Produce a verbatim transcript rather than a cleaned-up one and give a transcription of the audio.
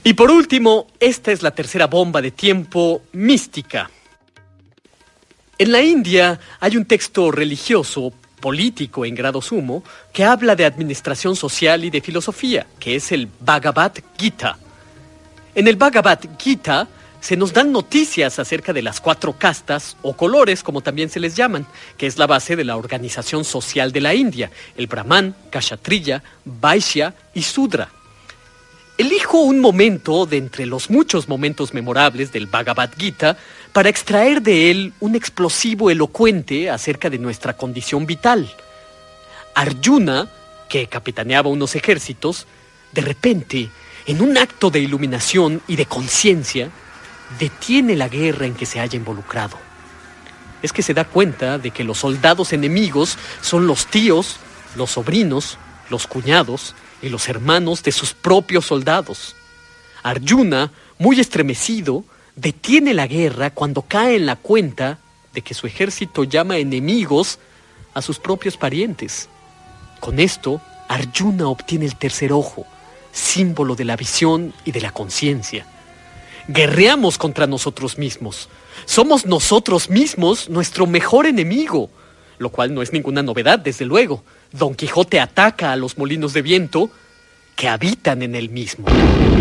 Y por último, esta es la tercera bomba de tiempo mística. En la India hay un texto religioso, político en grado sumo, que habla de administración social y de filosofía, que es el Bhagavad Gita. En el Bhagavad Gita se nos dan noticias acerca de las cuatro castas o colores, como también se les llaman, que es la base de la organización social de la India, el Brahman, Kshatriya, Vaishya y Sudra. Elijo un momento de entre los muchos momentos memorables del Bhagavad Gita para extraer de él un explosivo elocuente acerca de nuestra condición vital. Arjuna, que capitaneaba unos ejércitos, de repente, en un acto de iluminación y de conciencia, detiene la guerra en que se haya involucrado. Es que se da cuenta de que los soldados enemigos son los tíos, los sobrinos, los cuñados y los hermanos de sus propios soldados. Arjuna, muy estremecido, detiene la guerra cuando cae en la cuenta de que su ejército llama enemigos a sus propios parientes. Con esto, Arjuna obtiene el tercer ojo, símbolo de la visión y de la conciencia. Guerreamos contra nosotros mismos. Somos nosotros mismos nuestro mejor enemigo, lo cual no es ninguna novedad, desde luego. Don Quijote ataca a los molinos de viento que habitan en él mismo.